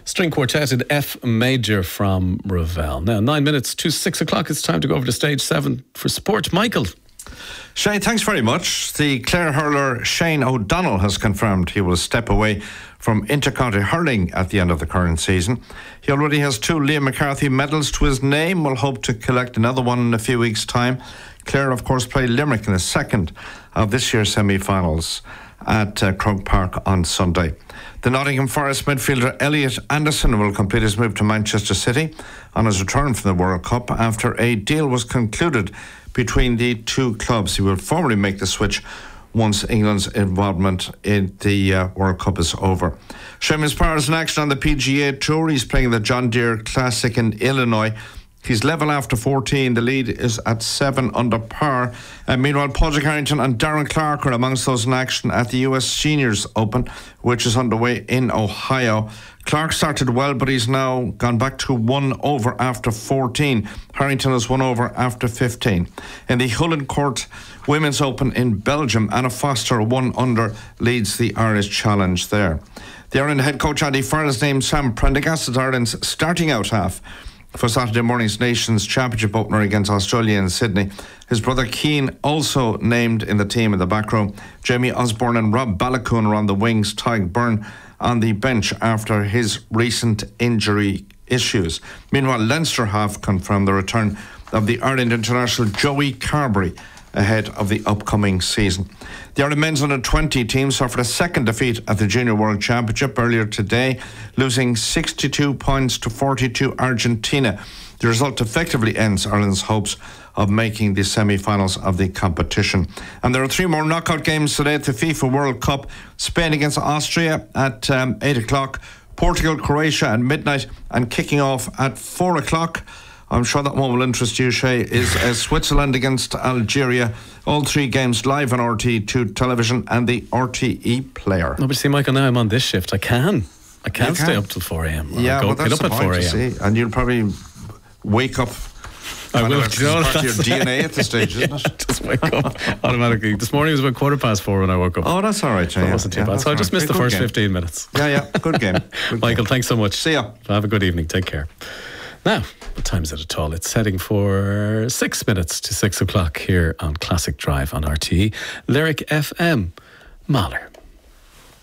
String quartet in F major from Ravel. Now, 9 minutes to 6 o'clock. It's time to go over to stage 7 for sport. Michael. Shane, thanks very much. The Clare hurler Shane O'Donnell has confirmed he will step away from intercounty hurling at the end of the current season. He already has 2 Liam McCarthy medals to his name. Will hope to collect another one in a few weeks' time. Clare, of course, played Limerick in the second of this year's semi-finals at Croke Park on Sunday. The Nottingham Forest midfielder Elliot Anderson will complete his move to Manchester City on his return from the World Cup after a deal was concluded between the two clubs. He will formally make the switch once England's involvement in the World Cup is over. Seamus Power is in action on the PGA Tour. He's playing the John Deere Classic in Illinois. He's level after 14. The lead is at 7 under par. Meanwhile, Padraig Harrington and Darren Clark are amongst those in action at the US Seniors Open, which is underway in Ohio. Clark started well, but he's now gone back to 1 over after 14. Harrington has 1 over after 15. In the Hullencourt Women's Open in Belgium, Anna Foster 1 under leads the Irish Challenge there. The Ireland head coach Andy Farrell has named Sam Prendergast as Ireland's starting out half for Saturday morning's Nations Championship opener against Australia in Sydney. His brother Keane also named in the team in the back row. Jamie Osborne and Rob Balakoon are on the wings. Tyg Byrne on the bench after his recent injury issues. Meanwhile, Leinster have confirmed the return of the Ireland international Joey Carberry ahead of the upcoming season. The Ireland men's under-20 team suffered a second defeat at the Junior World Championship earlier today, losing 62 points to 42 Argentina. The result effectively ends Ireland's hopes of making the semi-finals of the competition. And there are 3 more knockout games today at the FIFA World Cup. Spain against Austria at 8 o'clock, Portugal, Croatia at midnight, and kicking off at 4 o'clock. I'm sure that one will interest you, Shay, is Switzerland against Algeria. All 3 games live on RTE2 television and the RTE player. No, but see, Michael, now I'm on this shift. I can stay up till 4 a.m. Yeah, go, well, that's get up the at point, 4 a.m. you see, and you'll probably wake up. I will. It's part of your DNA at this stage, isn't it? Just wake up automatically. This morning was about 4:15 when I woke up. Oh, that's all right, Jay. That wasn't too bad. So I just missed the first 15 minutes. Yeah, good game. Michael, thanks so much. See ya. Have a good evening. Take care. Now, what time is it at all? It's heading for 6 minutes to 6 o'clock here on Classic Drive on RTE. Lyric FM, Mahler.